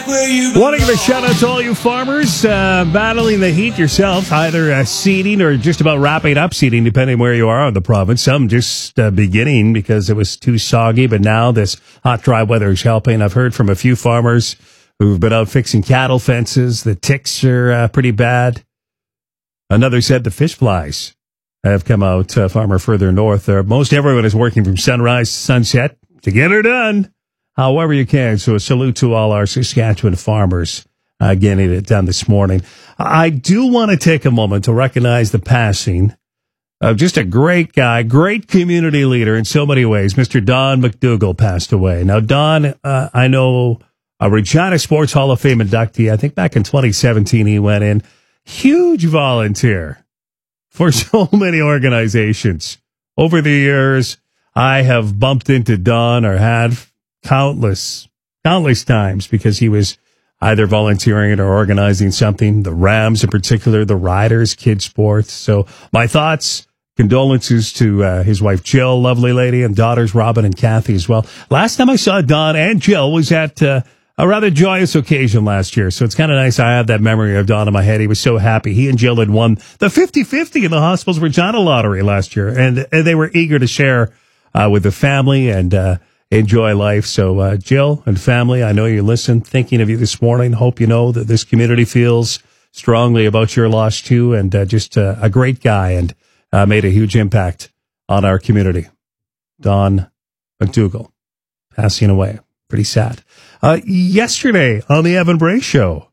Want to give a shout out to all you farmers battling the heat yourself, either seeding or just about wrapping up seeding, depending where you are on the province. Some just beginning because it was too soggy, but now this hot, dry weather is helping. I've heard from a few farmers who've been out fixing cattle fences. The ticks are pretty bad. Another said the fish flies have come out, farmer further north. Most everyone is working from sunrise to sunset to get her done however you can. So a salute to all our Saskatchewan farmers getting it done this morning. I do want to take a moment to recognize the passing of just a great guy, great community leader in so many ways. Mr. Don McDougall passed away. Now, Don, I know a Regina Sports Hall of Fame inductee. I think back in 2017 he went in. Huge volunteer for so many organizations. Over the years, I have bumped into Don or had countless times because he was either volunteering or organizing something. The Rams in particular, the Riders, kids sports. So my thoughts, condolences to his wife Jill, lovely lady, and daughters Robin and Kathy as well. Last time I saw Don and Jill was at a rather joyous occasion last year. So it's kind of nice. I have that memory of Don in my head. He was so happy. He and Jill had won the 50-50 in the hospital's Regina lottery last year. And they were eager to share with the family and enjoy life. So Jill and family, I know you listen, thinking of you this morning. Hope you know that this community feels strongly about your loss too. And just a great guy and made a huge impact on our community. Don McDougall passing away. Pretty sad. Yesterday on the Evan Bray Show,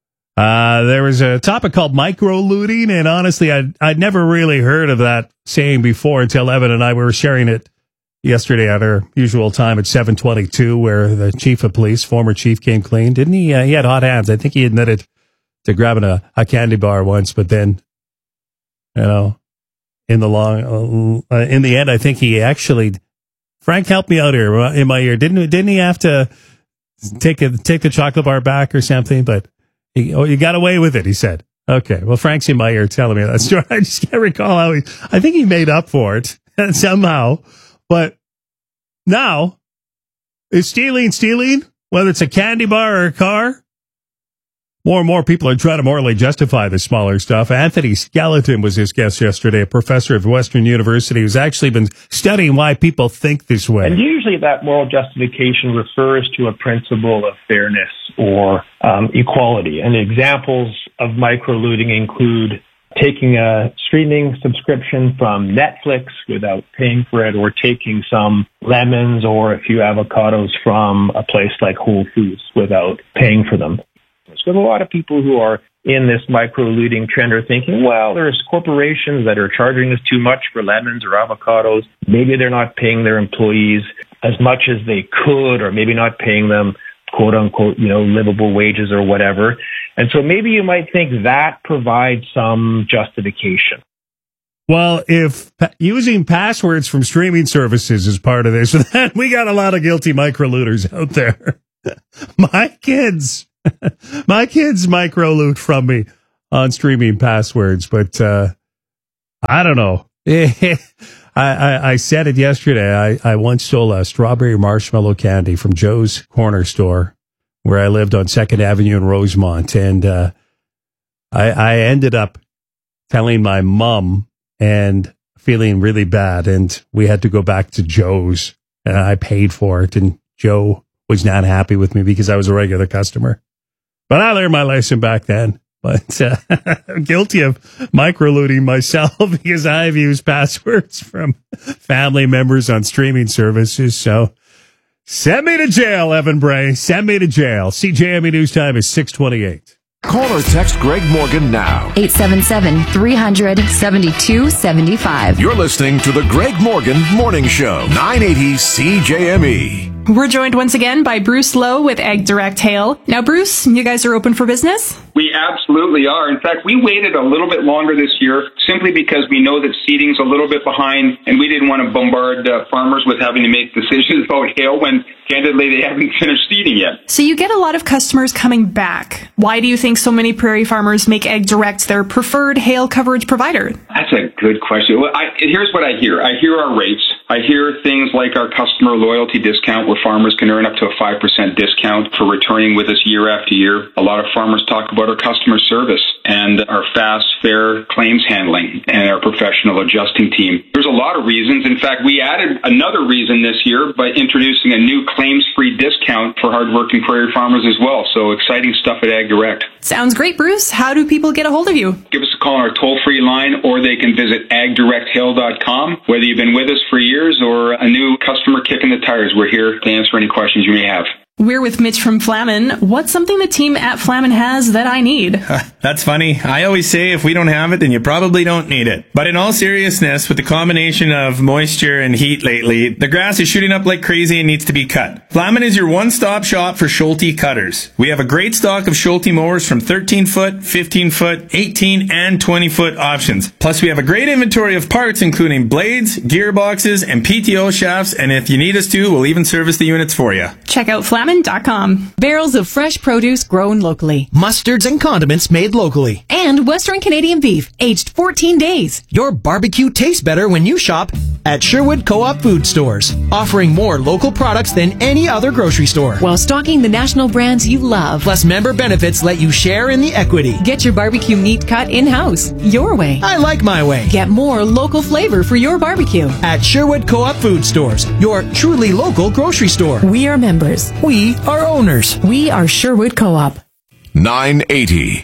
there was a topic called micro-looting, and honestly, I'd never really heard of that saying before until Evan and I were sharing it yesterday at our usual time at 7:22, where the chief of police, former chief, came clean. Didn't he? He had hot hands. I think he admitted to grabbing a candy bar once, but then, in the end, I think he actually... Frank, help me out here in my ear. Didn't he have to take the chocolate bar back or something? But you got away with it, he said. Okay, well, Frank's in my ear telling me that story. I just can't recall how I think he made up for it somehow. But now, is stealing, whether it's a candy bar or a car? More and more people are trying to morally justify the smaller stuff. Anthony Skeleton was his guest yesterday, a professor of Western University who's actually been studying why people think this way. And usually that moral justification refers to a principle of fairness or equality. And examples of micro-looting include taking a streaming subscription from Netflix without paying for it, or taking some lemons or a few avocados from a place like Whole Foods without paying for them. So a lot of people who are in this micro-looting trend are thinking, well, there's corporations that are charging us too much for lemons or avocados. Maybe they're not paying their employees as much as they could, or maybe not paying them, quote unquote, livable wages or whatever. And so maybe you might think that provides some justification. Well, if using passwords from streaming services is part of this, then we got a lot of guilty micro-looters out there. My kids micro-loot from me on streaming passwords, but I don't know. I said it yesterday. I once stole a strawberry marshmallow candy from Joe's Corner Store, where I lived on 2nd Avenue in Rosemont, and I ended up telling my mom and feeling really bad, and we had to go back to Joe's, and I paid for it, and Joe was not happy with me because I was a regular customer. But I learned my lesson back then. But I'm guilty of micro-looting myself because I've used passwords from family members on streaming services. So send me to jail, Evan Bray. Send me to jail. CJME News Time is 6:28. Call or text Greg Morgan now. 877-300-7275. You're listening to the Greg Morgan Morning Show, 980 CJME. We're joined once again by Bruce Lowe with Ag Direct Hail. Now, Bruce, you guys are open for business? We absolutely are. In fact, we waited a little bit longer this year simply because we know that seeding's a little bit behind, and we didn't want to bombard farmers with having to make decisions about hail when, candidly, they haven't finished seeding yet. So you get a lot of customers coming back. Why do you think so many prairie farmers make Ag Direct their preferred hail coverage provider? That's a good question. Well, here's what I hear. I hear our rates. I hear things like our customer loyalty discount, where farmers can earn up to a 5% discount for returning with us year after year. A lot of farmers talk about our customer service and our fast, fair claims handling and our professional adjusting team. There's a lot of reasons. In fact, we added another reason this year by introducing a new claims-free discount for hardworking prairie farmers as well. So exciting stuff at Ag Direct. Sounds great, Bruce. How do people get a hold of you? Give us a call on our toll-free line, or they can visit agdirecthail.com. Whether you've been with us for years or a new customer kicking the tires, we're here to answer any questions you may have. We're with Mitch from Flamin. What's something the team at Flamin has that I need? That's funny. I always say if we don't have it, then you probably don't need it. But in all seriousness, with the combination of moisture and heat lately, the grass is shooting up like crazy and needs to be cut. Flamin is your one-stop shop for Schulte cutters. We have a great stock of Schulte mowers from 13-foot, 15-foot, 18, and 20-foot options. Plus, we have a great inventory of parts, including blades, gearboxes, and PTO shafts, and if you need us to, we'll even service the units for you. Check out Flamin.com. Barrels of fresh produce grown locally. Mustards and condiments made locally. And Western Canadian beef, aged 14 days. Your barbecue tastes better when you shop at Sherwood Co-op Food Stores, offering more local products than any other grocery store, while stocking the national brands you love. Plus, member benefits let you share in the equity. Get your barbecue meat cut in-house, your way. I like my way. Get more local flavor for your barbecue at Sherwood Co-op Food Stores, your truly local grocery store. We are members. We are owners. We are Sherwood Co-op. 980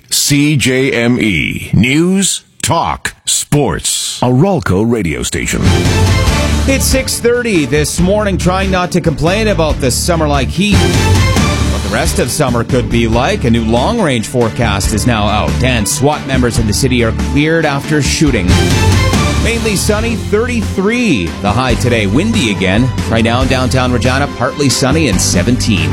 CJME News, Talk, Sports. A Rolco radio station. It's 6:30 this morning. Trying not to complain about the summer-like heat. What the rest of summer could be like. A new long-range forecast is now out. And SWAT members in the city are cleared after shooting. Mainly sunny, 33. The high today, windy again. Right now in downtown Regina, partly sunny and 17.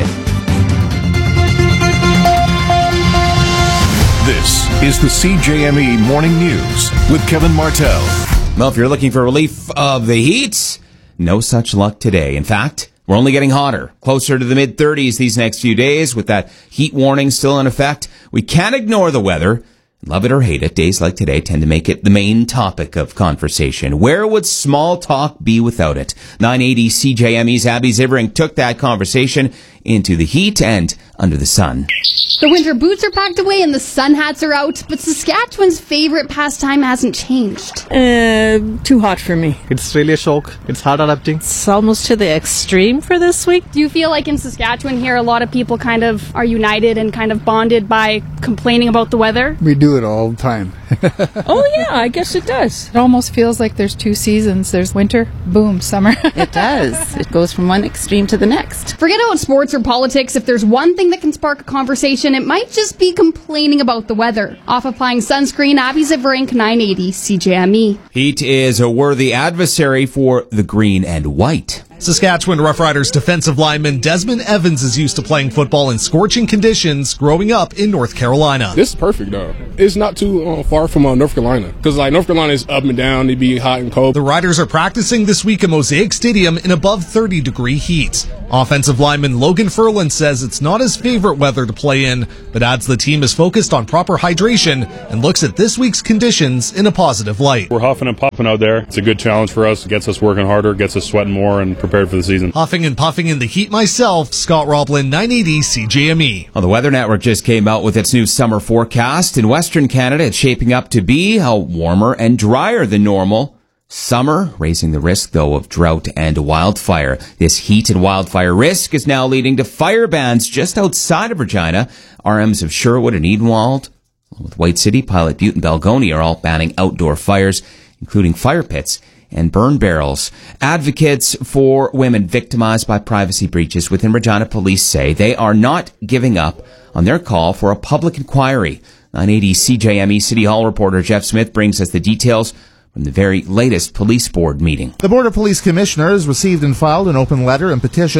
This is the CJME Morning News with Kevin Martell. Well, if you're looking for relief of the heat, no such luck today. In fact, we're only getting hotter, closer to the mid-30s these next few days with that heat warning still in effect. We can't ignore the weather. Love it or hate it, days like today tend to make it the main topic of conversation. Where would small talk be without it? 980 CJME's Abby Zivering took that conversation into the heat and under the sun. The winter boots are packed away and the sun hats are out, but Saskatchewan's favorite pastime hasn't changed. Too hot for me. It's really a shock. It's hard adapting. It's almost to the extreme for this week. Do you feel like in Saskatchewan here a lot of people kind of are united and kind of bonded by complaining about the weather? We do it all the time. Oh yeah, I guess it does. It almost feels like there's two seasons. There's winter, boom, summer. It does. It goes from one extreme to the next. Forget about sports or politics. If there's one thing that can spark a conversation, it might just be complaining about the weather. Off applying sunscreen, Abby Zivering, 980 CJME. Heat is a worthy adversary for the green and white. Saskatchewan Roughriders defensive lineman Desmond Evans is used to playing football in scorching conditions growing up in North Carolina. This is perfect, though. It's not too far from North Carolina, because North Carolina is up and down. They be hot and cold. The Riders are practicing this week at Mosaic Stadium in above 30-degree heat. Offensive lineman Logan Ferland says it's not his favorite weather to play in, but adds the team is focused on proper hydration and looks at this week's conditions in a positive light. We're huffing and puffing out there. It's a good challenge for us. It gets us working harder, gets us sweating more, and prepared for the season. Huffing and puffing in the heat myself, Scott Roblin, 980 CJME. Well, the Weather Network just came out with its new summer forecast. In Western Canada, it's shaping up to be warmer and drier than normal. Summer, raising the risk, though, of drought and wildfire. This heat and wildfire risk is now leading to fire bans just outside of Regina. RMs of Sherwood and Edenwald, along with White City, Pilot Butte, and Balgonie are all banning outdoor fires, including fire pits and burn barrels. Advocates for women victimized by privacy breaches within Regina Police say they are not giving up on their call for a public inquiry. 980 CJME City Hall reporter Jeff Smith brings us the details from the very latest police board meeting. The Board of Police Commissioners received and filed an open letter and petition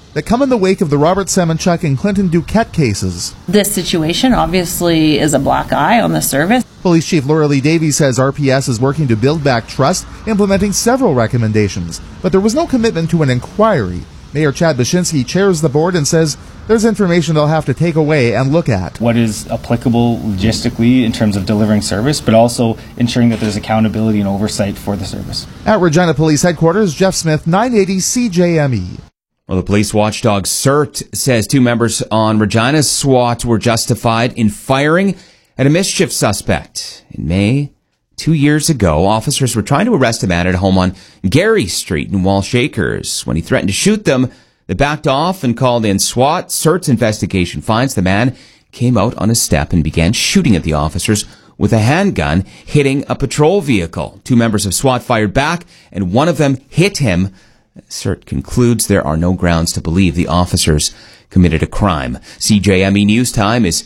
that come in the wake of the Robert Semenchuk and Clinton Duquette cases. This situation obviously is a black eye on the service. Police Chief Laura Lee Davies says RPS is working to build back trust, implementing several recommendations, but there was no commitment to an inquiry. Mayor Chad Bashinsky chairs the board and says there's information they'll have to take away and look at. What is applicable logistically in terms of delivering service, but also ensuring that there's accountability and oversight for the service. At Regina Police Headquarters, Jeff Smith, 980 CJME. Well, the police watchdog CERT says 2 members on Regina's SWAT were justified in firing at a mischief suspect. In May, 2 years ago, officers were trying to arrest a man at a home on Gary Street in Walsh Acres. When he threatened to shoot them, they backed off and called in SWAT. CERT's investigation finds the man came out on a step and began shooting at the officers with a handgun, hitting a patrol vehicle. 2 members of SWAT fired back, and one of them hit him. CERT concludes there are no grounds to believe the officers committed a crime. CJME News Time is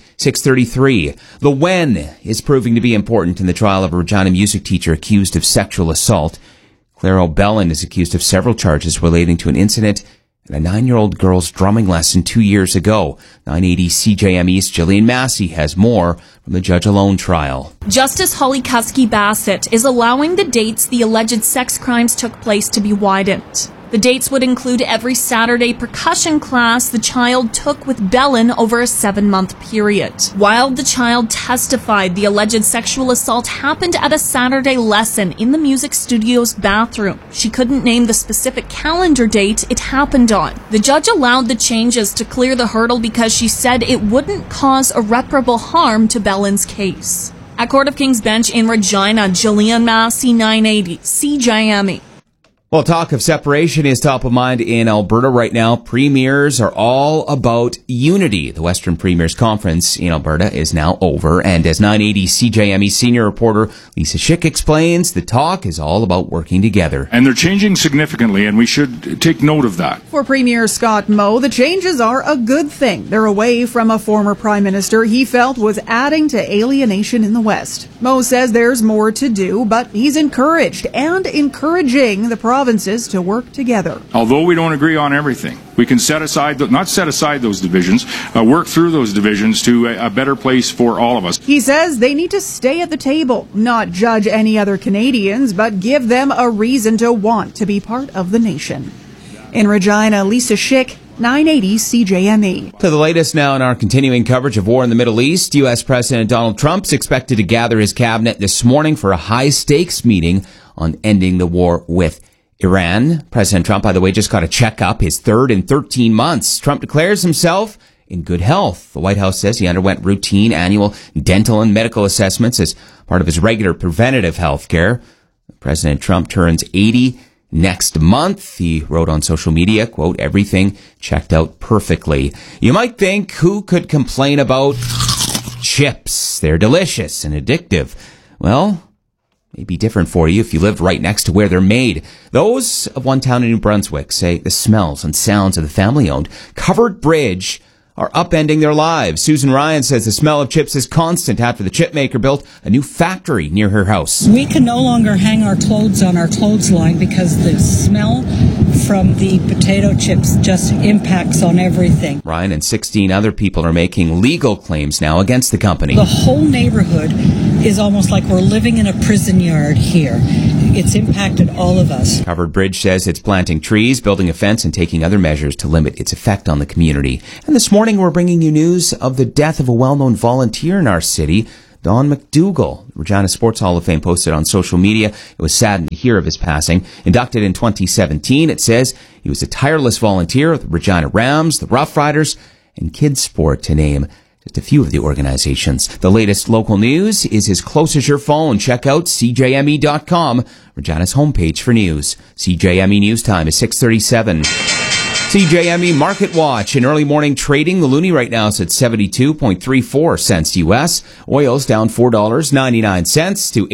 6:33. The when is proving to be important in the trial of a Regina music teacher accused of sexual assault. Claire O'Bellin is accused of several charges relating to an incident at a 9-year-old girl's drumming lesson 2 years ago. 980 CJME's Jillian Massey has more from the judge alone trial. Justice Holly Kuski Bassett is allowing the dates the alleged sex crimes took place to be widened. The dates would include every Saturday percussion class the child took with Bellin over a 7-month period. While the child testified the alleged sexual assault happened at a Saturday lesson in the music studio's bathroom, she couldn't name the specific calendar date it happened on. The judge allowed the changes to clear the hurdle because she said it wouldn't cause irreparable harm to Bellin's case. At Court of King's Bench in Regina, Jillian Massey, 980 CJME. Well, talk of separation is top of mind in Alberta right now. Premiers are all about unity. The Western Premiers Conference in Alberta is now over. And as 980 CJME senior reporter Lisa Schick explains, the talk is all about working together. And they're changing significantly, and we should take note of that. For Premier Scott Moe, the changes are a good thing. They're away from a former prime minister he felt was adding to alienation in the West. Moe says there's more to do, but he's encouraged and encouraging the provinces to work together. Although we don't agree on everything, we can not set aside those divisions, work through those divisions to a better place for all of us. He says they need to stay at the table, not judge any other Canadians, but give them a reason to want to be part of the nation. In Regina, Lisa Schick, 980 CJME. To the latest now in our continuing coverage of war in the Middle East, U.S. President Donald Trump's expected to gather his cabinet this morning for a high-stakes meeting on ending the war with Iran. President Trump, by the way, just got a checkup, his 3rd in 13 months. Trump declares himself in good health. The White House says he underwent routine annual dental and medical assessments as part of his regular preventative health care. President Trump turns 80 next month. He wrote on social media, quote, "Everything checked out perfectly." You might think, who could complain about chips? They're delicious and addictive. Well, may be different for you if you live right next to where they're made. Those of one town in New Brunswick say the smells and sounds of the family-owned Covered Bridge are upending their lives. Susan Ryan says the smell of chips is constant after the chip maker built a new factory near her house. We can no longer hang our clothes on our clothesline because the smell from the potato chips just impacts on everything. Ryan and 16 other people are making legal claims now against the company. The whole neighborhood is almost like we're living in a prison yard here. It's impacted all of us. Covered Bridge says it's planting trees, building a fence, and taking other measures to limit its effect on the community. And this morning we're bringing you news of the death of a well-known volunteer in our city, Don McDougall. Regina Sports Hall of Fame posted on social media. It was saddened to hear of his passing. Inducted in 2017, it says he was a tireless volunteer of the Regina Rams, the Rough Riders, and Kids Sport, to name just a few of the organizations. The latest local news is as close as your phone. Check out CJME.com, Regina's homepage for news. CJME News Time is 6:37. CJME Market Watch. In early morning trading, the loonie right now is at 72.34 cents U.S. Oil's down $4.99 to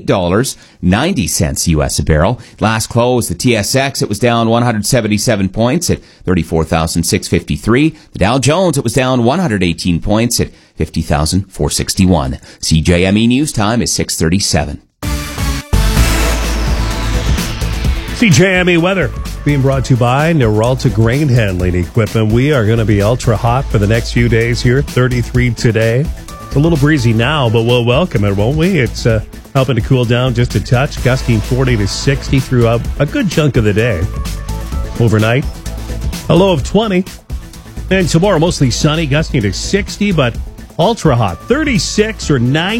$88.90 U.S. a barrel. Last close, the TSX, it was down 177 points at 34,653. The Dow Jones, it was down 118 points at 50,461. CJME News Time is 6:37. CJME weather being brought to you by Neralta Grain Handling Equipment. We are going to be ultra hot for the next few days here. 33 today. It's a little breezy now, but we'll welcome it, won't we? It's helping to cool down just a touch, gusting 40 to 60 throughout a good chunk of the day. Overnight, a low of 20. And tomorrow, mostly sunny, gusting to 60, but ultra hot. 36 or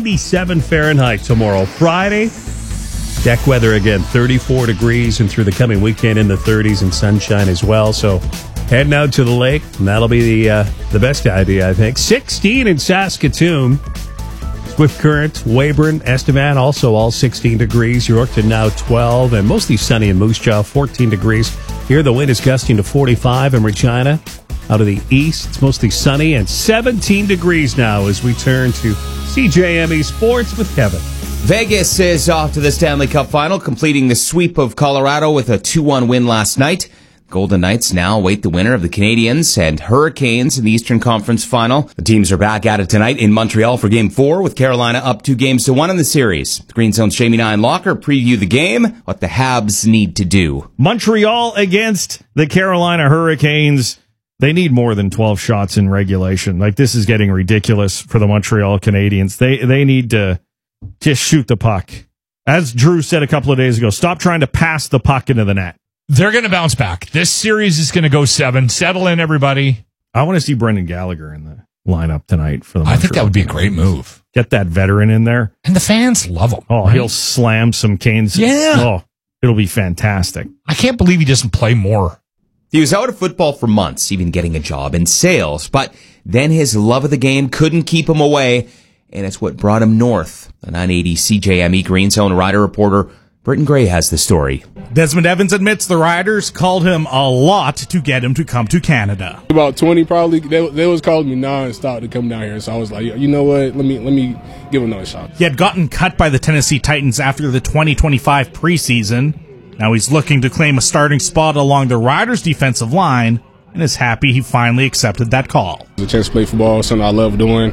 97 Fahrenheit tomorrow. Friday, deck weather again, 34 degrees, and through the coming weekend in the 30s and sunshine as well. So heading out to the lake, and that'll be the best idea, I think. 16 in Saskatoon. Swift Current, Weyburn, Estevan, also all 16 degrees. Yorkton now 12, and mostly sunny in Moose Jaw, 14 degrees. Here the wind is gusting to 45 in Regina. Out of the east, it's mostly sunny, and 17 degrees now as we turn to CJME Sports with Kevin. Vegas is off to the Stanley Cup Final, completing the sweep of Colorado with a 2-1 win last night. Golden Knights now await the winner of the Canadiens and Hurricanes in the Eastern Conference Final. The teams are back at it tonight in Montreal for Game 4, with Carolina up 2-1 in the series. The Green Zone's Jamie Nine Locker preview the game, what the Habs need to do. Montreal against the Carolina Hurricanes. They need more than 12 shots in regulation. Like, this is getting ridiculous for the Montreal Canadiens. They need to just shoot the puck. As Drew said a couple of days ago, stop trying to pass the puck into the net. They're going to bounce back. This series is going to go 7. Settle in, everybody. I want to see Brendan Gallagher in the lineup tonight for the Montreal. I think that would be a great move. Get that veteran in there. And the fans love him. Oh, right? He'll slam some Canes. Yeah. Oh, it'll be fantastic. I can't believe he doesn't play more. He was out of football for months, even getting a job in sales, but then his love of the game couldn't keep him away, and it's what brought him north. The 980 CJME Green Zone Rider reporter Britton Gray has the story. Desmond Evans admits the Riders called him a lot to get him to come to Canada. About 20 probably. They was calling me nonstop to come down here, so I was like, you know what? Let me give him another shot. He had gotten cut by the Tennessee Titans after the 2025 preseason. Now he's looking to claim a starting spot along the Riders' defensive line and is happy he finally accepted that call. The chance to play football is something I love doing.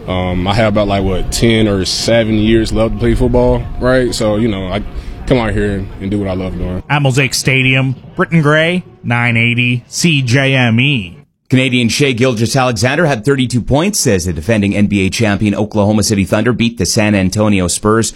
I have about 10 or 7 years left to play football, right? So, I come out here and do what I love doing. At Mosaic Stadium, Britton Gray, 980 CJME. Canadian Shai Gilgeous-Alexander had 32 points as the defending NBA champion Oklahoma City Thunder beat the San Antonio Spurs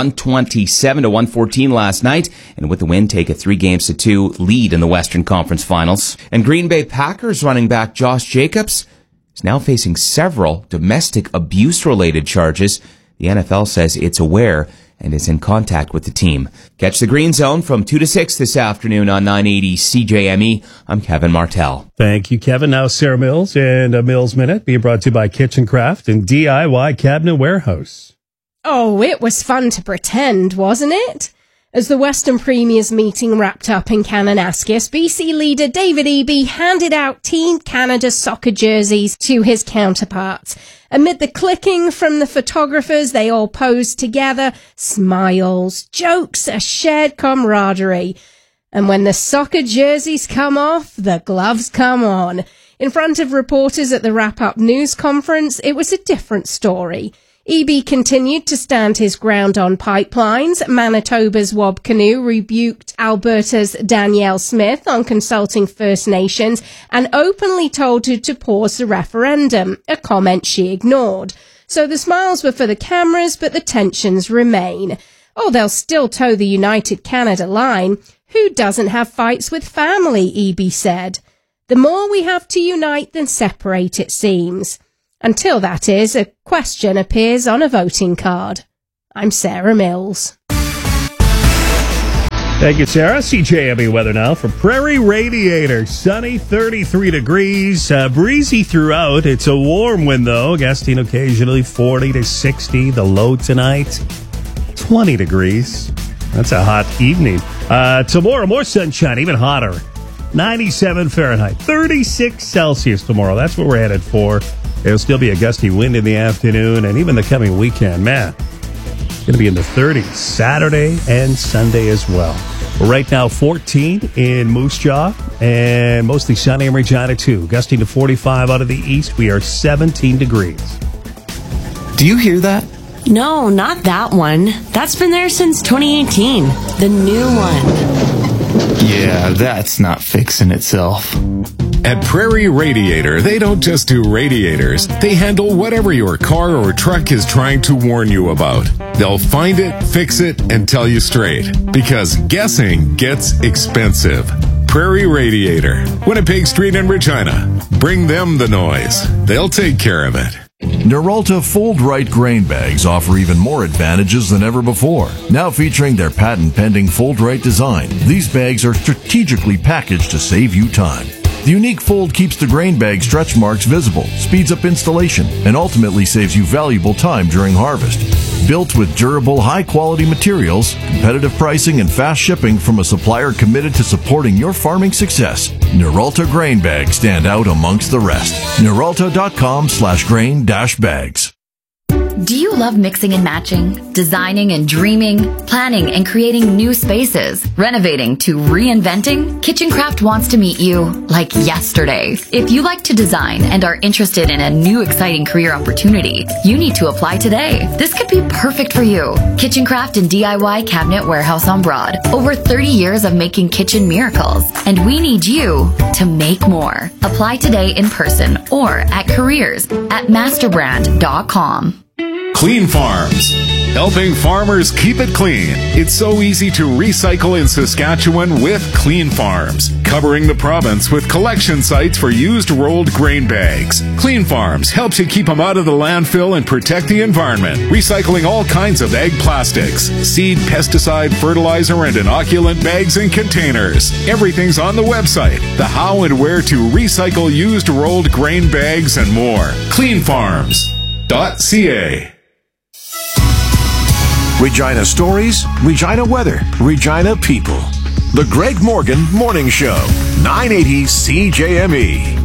127-114 last night, and with the win take a 3-2 lead in the Western Conference Finals. And Green Bay Packers running back Josh Jacobs is now facing several domestic abuse-related charges. The NFL says it's aware and is in contact with the team. Catch the Green Zone from 2 to 6 this afternoon on 980 CJME. I'm Kevin Martell. Thank you, Kevin. Now Sarah Mills and a Mills Minute being brought to you by Kitchen Craft and DIY Cabinet Warehouse. Oh, it was fun to pretend, wasn't it? As the Western Premier's meeting wrapped up in Kananaskis, BC leader David Eby handed out Team Canada soccer jerseys to his counterparts. Amid the clicking from the photographers, they all posed together, smiles, jokes, a shared camaraderie. And when the soccer jerseys come off, the gloves come on. In front of reporters at the wrap-up news conference, it was a different story. Eby continued to stand his ground on pipelines. Manitoba's Wob Canoe rebuked Alberta's Danielle Smith on consulting First Nations and openly told her to pause the referendum, a comment she ignored. So the smiles were for the cameras, but the tensions remain. Oh, they'll still toe the United Canada line. Who doesn't have fights with family, Eby said. The more we have to unite than separate, it seems. Until, that is, a question appears on a voting card. I'm Sarah Mills. Thank you, Sarah. CJME weather now for Prairie Radiator. Sunny, 33 degrees, breezy throughout. It's a warm wind, though, gusting occasionally 40 to 60. The low tonight, 20 degrees. That's a hot evening. Tomorrow, more sunshine, even hotter. 97 Fahrenheit, 36 Celsius tomorrow. That's what we're headed for. There'll still be a gusty wind in the afternoon, and even the coming weekend, man, it's going to be in the 30s, Saturday and Sunday as well. We're right now 14 in Moose Jaw, and mostly sunny in Regina, too. Gusting to 45 out of the east. We are 17 degrees. Do you hear that? No, not that one. That's been there since 2018. The new one. Yeah, that's not fixing itself. At Prairie Radiator, they don't just do radiators. They handle whatever your car or truck is trying to warn you about. They'll find it, fix it, and tell you straight. Because guessing gets expensive. Prairie Radiator, Winnipeg Street in Regina. Bring them the noise. They'll take care of it. Noralta Fold Right grain bags offer even more advantages than ever before. Now featuring their patent-pending Fold Right design, these bags are strategically packaged to save you time. The unique fold keeps the grain bag stretch marks visible, speeds up installation, and ultimately saves you valuable time during harvest. Built with durable, high-quality materials, competitive pricing, and fast shipping from a supplier committed to supporting your farming success, Noralta grain bags stand out amongst the rest. Noralta.com/grain-bags. Do you love mixing and matching, designing and dreaming, planning and creating new spaces, renovating to reinventing? KitchenCraft wants to meet you like yesterday. If you like to design and are interested in a new exciting career opportunity, you need to apply today. This could be perfect for you. KitchenCraft and DIY Cabinet Warehouse on Broad. Over 30 years of making kitchen miracles, and we need you to make more. Apply today in person or at careers@masterbrand.com. Clean Farms, helping farmers keep it clean. It's so easy to recycle in Saskatchewan with Clean Farms, covering the province with collection sites for used rolled grain bags. Clean Farms helps you keep them out of the landfill and protect the environment, recycling all kinds of ag plastics, seed, pesticide, fertilizer, and inoculant bags and containers. Everything's on the website, the how and where to recycle used rolled grain bags and more. Cleanfarms.ca. Regina stories, Regina weather, Regina people. The Greg Morgan Morning Show, 980 CJME.